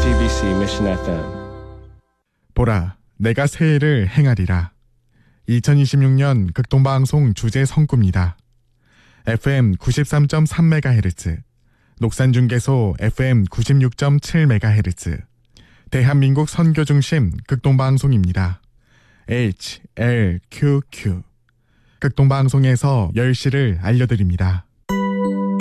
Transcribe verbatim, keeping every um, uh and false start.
지티비씨 Mission 에프엠. 보라, 내가 새해를 행하리라. 이천이십육 년 극동방송 주제 성구입니다. 에프엠 구십삼 점 삼 메가헤르츠, 녹산중계소 에프엠 구십육 점 칠 메가헤르츠, 대한민국 선교중심 극동방송입니다. 에이치 엘 큐 큐. 극동방송에서 열 시를 알려드립니다.